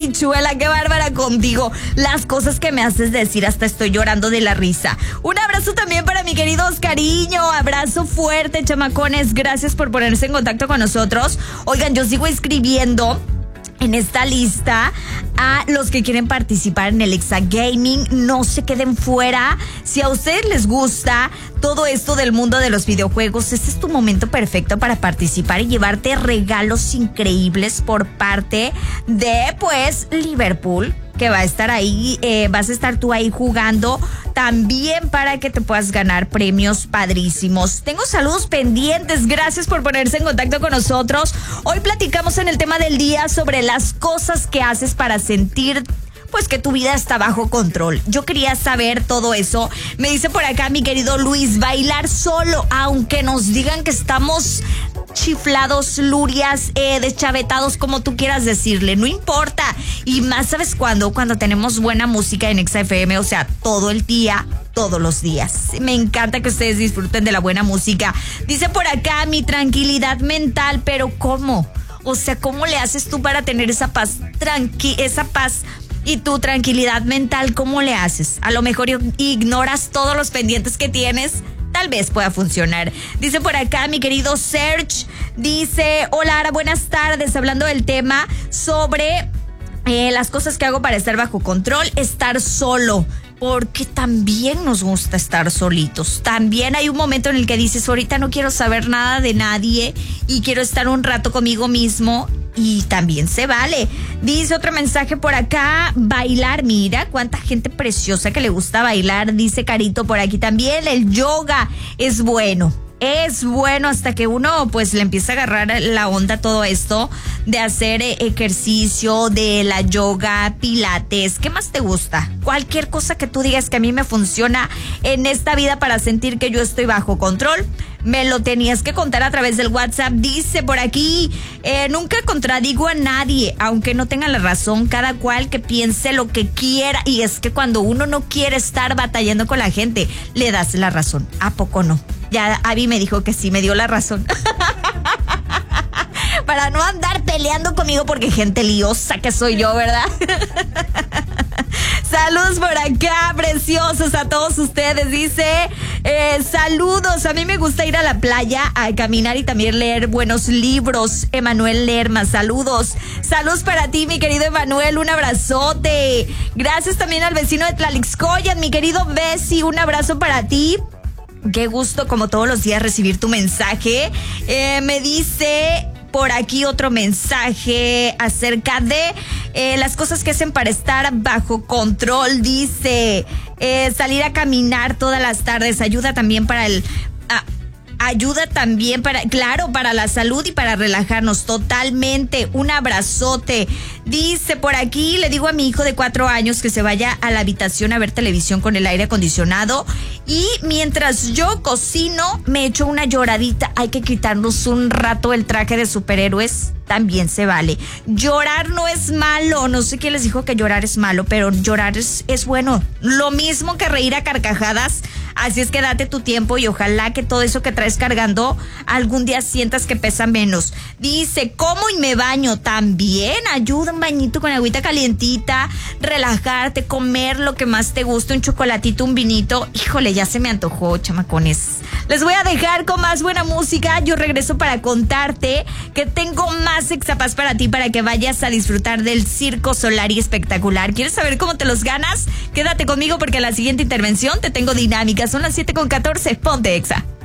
bichuela, qué bárbara contigo. Las cosas que me haces decir, hasta estoy llorando de la risa. Un abrazo también para mi querido Oscariño. Abrazo fuerte, chamacones. Gracias por ponerse en contacto con nosotros. Oigan, yo sigo escribiendo en esta lista a los que quieren participar en el Exa Gaming. No se queden fuera. Si a ustedes les gusta todo esto del mundo de los videojuegos, este es tu momento perfecto para participar y llevarte regalos increíbles por parte de, pues, Liverpool, que va a estar ahí, vas a estar tú ahí jugando también para que te puedas ganar premios padrísimos. Tengo saludos pendientes, gracias por ponerse en contacto con nosotros. Hoy platicamos en el tema del día sobre las cosas que haces para sentir pues que tu vida está bajo control. Yo quería saber todo eso. Me dice por acá mi querido Luis, bailar solo, aunque nos digan que estamos chiflados, lurias, deschavetados, como tú quieras decirle, no importa. Y más, ¿sabes cuándo? Cuando tenemos buena música en Exa FM, o sea, todo el día, todos los días. Me encanta que ustedes disfruten de la buena música. Dice por acá, mi tranquilidad mental, pero ¿cómo? O sea, ¿cómo le haces tú para tener esa paz? Esa paz y tu tranquilidad mental, ¿cómo le haces? A lo mejor ignoras todos los pendientes que tienes. Tal vez pueda funcionar. Dice por acá mi querido Serge, dice, hola Ara, buenas tardes, hablando del tema sobre las cosas que hago para estar bajo control, estar solo, porque también nos gusta estar solitos. También hay un momento en el que dices, ahorita no quiero saber nada de nadie y quiero estar un rato conmigo mismo. Y también se vale. Dice otro mensaje por acá, bailar, mira cuánta gente preciosa que le gusta bailar, dice Carito por aquí también. El yoga es bueno hasta que uno pues le empieza a agarrar la onda a todo esto de hacer ejercicio, de la yoga, pilates. ¿Qué más te gusta? Cualquier cosa que tú digas que a mí me funciona en esta vida para sentir que yo estoy bajo control, me lo tenías que contar a través del WhatsApp. Dice por aquí, nunca contradigo a nadie, aunque no tenga la razón, cada cual que piense lo que quiera. Y es que cuando uno no quiere estar batallando con la gente, le das la razón. ¿A poco no? Ya Abby me dijo que sí, me dio la razón. Para no andar peleando conmigo porque gente liosa que soy yo, ¿verdad? Saludos por acá, preciosos a todos ustedes. Dice, saludos, a mí me gusta ir a la playa a caminar y también leer buenos libros. Emanuel Lerma, saludos. Saludos para ti, mi querido Emanuel, un abrazote. Gracias también al vecino de Tlalixcoyan, mi querido Bessie, un abrazo para ti. Qué gusto, como todos los días, recibir tu mensaje. Me dice por aquí otro mensaje acerca de las cosas que hacen para estar bajo control. Dice, salir a caminar todas las tardes ayuda también para para la salud y para relajarnos totalmente. Un abrazote. Dice por aquí, le digo a mi hijo de 4 años que se vaya a la habitación a ver televisión con el aire acondicionado y mientras yo cocino me echo una lloradita. Hay que quitarnos un rato el traje de superhéroes, también se vale. Llorar no es malo, no sé quién les dijo que llorar es malo, pero llorar es bueno. Lo mismo que reír a carcajadas. Así es que date tu tiempo y ojalá que todo eso que traes cargando algún día sientas que pesa menos. Dice, como y me baño, también ayuda un bañito con agüita calientita, relajarte, comer lo que más te gusta, un chocolatito, un vinito. Híjole, ya se me antojó, chamacones. Les voy a dejar con más buena música. Yo regreso para contarte que tengo más Exapaz para ti para que vayas a disfrutar del Circo Solari espectacular. ¿Quieres saber cómo te los ganas? Quédate conmigo porque en la siguiente intervención te tengo dinámica. Son las 7:14. Ponte Exa.